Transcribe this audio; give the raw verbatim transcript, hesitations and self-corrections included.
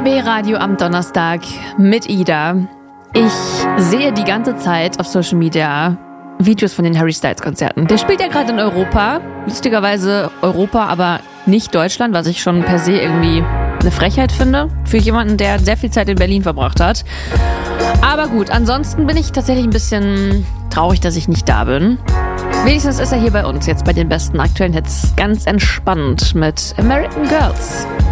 B B Radio am Donnerstag mit Ida. Ich sehe die ganze Zeit auf Social Media Videos von den Harry Styles Konzerten. Der spielt ja gerade in Europa. Lustigerweise Europa, aber nicht Deutschland, was ich schon per se irgendwie eine Frechheit finde. Für jemanden, der sehr viel Zeit in Berlin verbracht hat. Aber gut, ansonsten bin ich tatsächlich ein bisschen traurig, dass ich nicht da bin. Wenigstens ist er hier bei uns, jetzt bei den besten aktuellen Hits. Ganz entspannt mit American Girls.